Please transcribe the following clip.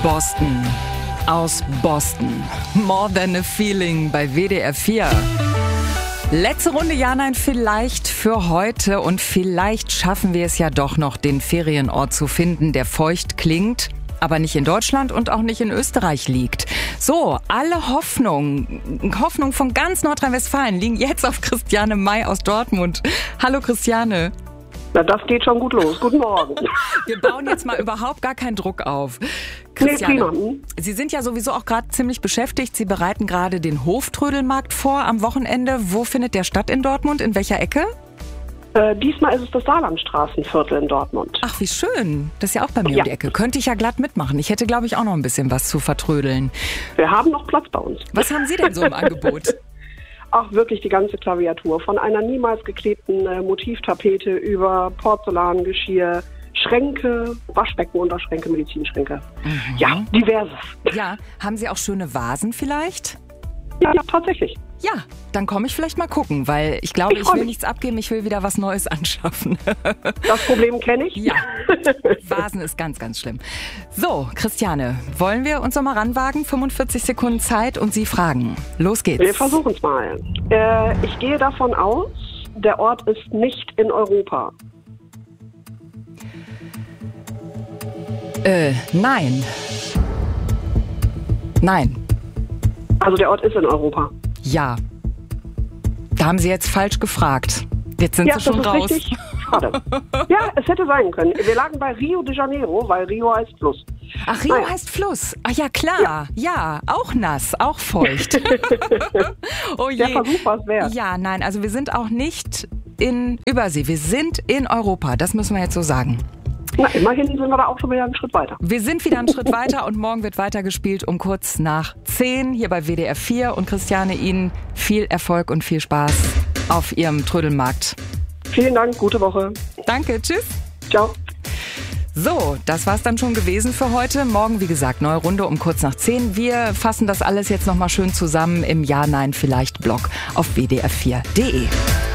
Boston. Aus Boston. More Than a Feeling bei WDR 4. Letzte Runde Ja, Nein, vielleicht für heute. Und vielleicht schaffen wir es ja doch noch, den Ferienort zu finden, der feucht klingt, aber nicht in Deutschland und auch nicht in Österreich liegt. So, alle Hoffnungen von ganz Nordrhein-Westfalen liegen jetzt auf Christiane May aus Dortmund. Hallo Christiane. Na, das geht schon gut los. Guten Morgen. Wir bauen jetzt mal überhaupt gar keinen Druck auf. Christiane, Sie sind ja sowieso auch gerade ziemlich beschäftigt. Sie bereiten gerade den Hoftrödelmarkt vor am Wochenende. Wo findet der statt in Dortmund? In welcher Ecke? Diesmal ist es das Saarlandstraßenviertel in Dortmund. Ach, wie schön. Das ist ja auch bei mir um die Ecke. Könnte ich ja glatt mitmachen. Ich hätte, glaube ich, auch noch ein bisschen was zu vertrödeln. Wir haben noch Platz bei uns. Was haben Sie denn so im Angebot? Auch wirklich die ganze Klaviatur. Von einer niemals geklebten Motivtapete über Porzellan, Geschirr, Schränke, Waschbecken, Unterschränke, Medizinschränke. Mhm. Ja, diverses. Ja, haben Sie auch schöne Vasen vielleicht? Ja, tatsächlich. Ja, dann komme ich vielleicht mal gucken, weil ich glaube, ich will nichts abgeben, ich will wieder was Neues anschaffen. Das Problem kenne ich. Ja, Vasen ist ganz, ganz schlimm. So, Christiane, wollen wir uns noch mal ranwagen? 45 Sekunden Zeit und Sie fragen. Los geht's. Wir versuchen es mal. Ich gehe davon aus, der Ort ist nicht in Europa. Nein. Nein. Also der Ort ist in Europa. Ja. Da haben Sie jetzt falsch gefragt. Jetzt sind Sie schon raus. Richtig. Schade. Ja, es hätte sein können. Wir lagen bei Rio de Janeiro, weil Rio heißt Fluss. Ach, Rio heißt Fluss. Ach ja, klar. Ja, auch nass, auch feucht. Oh je. Der Versuch war es wert. Ja, nein, also wir sind auch nicht in Übersee. Wir sind in Europa. Das müssen wir jetzt so sagen. Na, immerhin sind wir da auch schon wieder einen Schritt weiter. Wir sind wieder einen Schritt weiter und morgen wird weitergespielt um kurz nach 10 hier bei WDR 4. Und Christiane, Ihnen viel Erfolg und viel Spaß auf Ihrem Trödelmarkt. Vielen Dank, gute Woche. Danke, tschüss. Ciao. So, das war's dann schon gewesen für heute. Morgen, wie gesagt, neue Runde um kurz nach 10. Wir fassen das alles jetzt nochmal schön zusammen im Ja, Nein, vielleicht Blog auf wdr4.de.